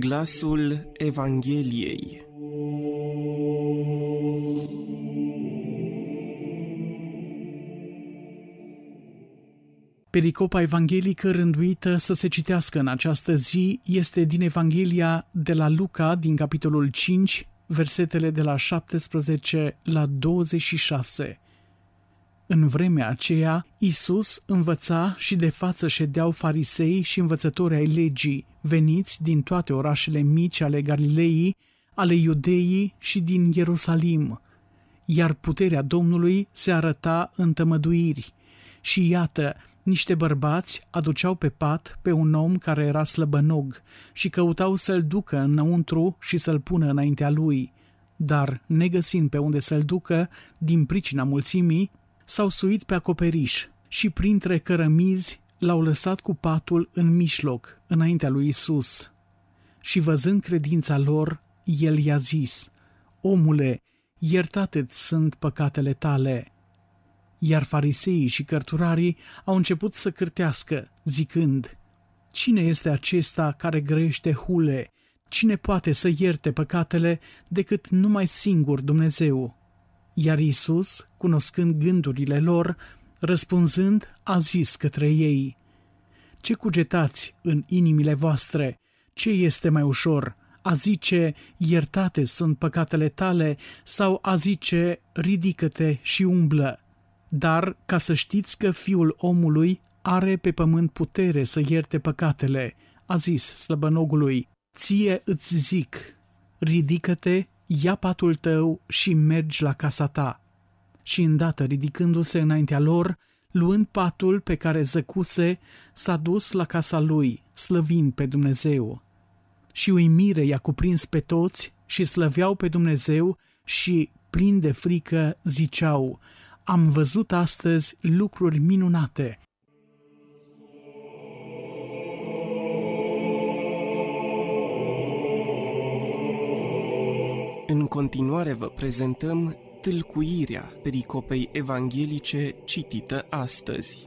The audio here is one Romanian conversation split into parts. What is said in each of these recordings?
Glasul Evangheliei. Pericopa evanghelică rânduită să se citească în această zi este din Evanghelia de la Luca, din capitolul 5, versetele de la 17 la 26. În vremea aceea, Iisus învăța și de față ședeau farisei și învățători ai legii, veniți din toate orașele mici ale Galileii, ale Iudeii și din Ierusalim. Iar puterea Domnului se arăta în tămăduiri. Și iată, niște bărbați aduceau pe pat pe un om care era slăbănog și căutau să-l ducă înăuntru și să-l pună înaintea lui. Dar, negăsind pe unde să-l ducă, din pricina mulțimii, s-au suit pe acoperiș și printre cărămizi l-au lăsat cu patul în mijloc, înaintea lui Isus. Și văzând credința lor, el i-a zis: „Omule, iertate-ți sunt păcatele tale.” Iar fariseii și cărturarii au început să cârtească, zicând: „Cine este acesta care grăiește hule? Cine poate să ierte păcatele decât numai singur Dumnezeu?” Iar Iisus, cunoscând gândurile lor, răspunzând, a zis către ei: „Ce cugetați în inimile voastre? Ce este mai ușor? A zice, iertate sunt păcatele tale, sau a zice, ridică-te și umblă? Dar ca să știți că Fiul omului are pe pământ putere să ierte păcatele, a zis slăbănogului: ție îți zic, ridică-te, ia patul tău și mergi la casa ta. Și îndată ridicându-se înaintea lor, luând patul pe care zăcuse, s-a dus la casa lui, slăvind pe Dumnezeu. Și uimire i-a cuprins pe toți și slăveau pe Dumnezeu și, plini de frică, ziceau: „Am văzut astăzi lucruri minunate.” În continuare vă prezentăm tâlcuirea pericopei evanghelice citită astăzi.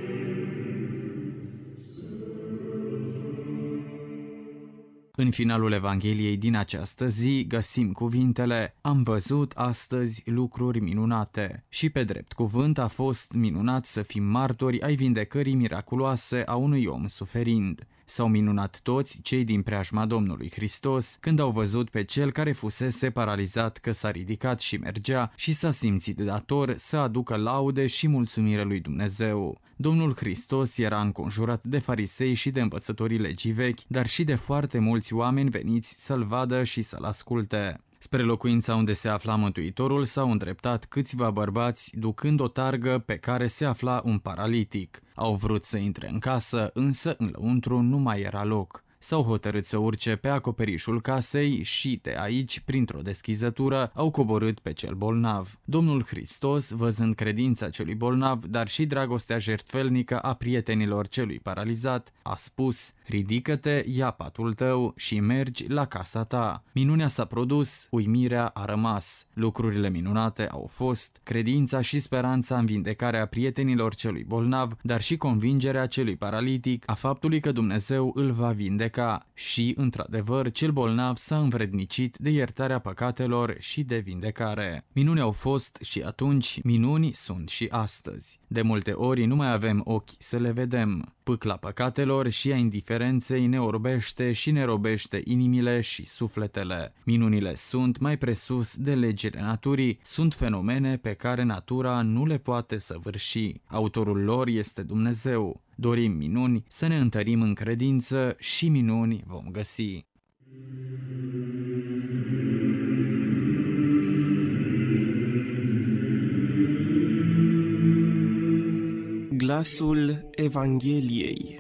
În finalul Evangheliei din această zi găsim cuvintele: „Am văzut astăzi lucruri minunate.” Și pe drept cuvânt a fost minunat să fim martori ai vindecării miraculoase a unui om suferind. S-au minunat toți cei din preajma Domnului Hristos când au văzut pe cel care fusese paralizat că s-a ridicat și mergea și s-a simțit dator să aducă laude și mulțumire lui Dumnezeu. Domnul Hristos era înconjurat de farisei și de învățătorii legii vechi, dar și de foarte mulți oameni veniți să-l vadă și să-l asculte. Spre locuința unde se afla Mântuitorul s-au îndreptat câțiva bărbați ducând o targă pe care se afla un paralitic. Au vrut să intre în casă, însă în lăuntru nu mai era loc. S-au hotărât să urce pe acoperișul casei și de aici, printr-o deschizătură, au coborât pe cel bolnav. Domnul Hristos, văzând credința celui bolnav, dar și dragostea jertfelnică a prietenilor celui paralizat, a spus: „Ridică-te, ia patul tău și mergi la casa ta.” Minunea s-a produs, uimirea a rămas. Lucrurile minunate au fost credința și speranța în vindecarea prietenilor celui bolnav, dar și convingerea celui paralitic a faptului că Dumnezeu îl va vindeca. Și, într-adevăr, cel bolnav s-a învrednicit de iertarea păcatelor și de vindecare. Minuni au fost și atunci, minuni sunt și astăzi. De multe ori nu mai avem ochi să le vedem. Pâcla păcatelor și a indiferenței ne orbește și ne robește inimile și sufletele. Minunile sunt mai presus de legile naturii, sunt fenomene pe care natura nu le poate săvârși. Autorul lor este Dumnezeu. Dorim minuni, să ne întărim în credință și minuni vom găsi. Glasul Evangheliei.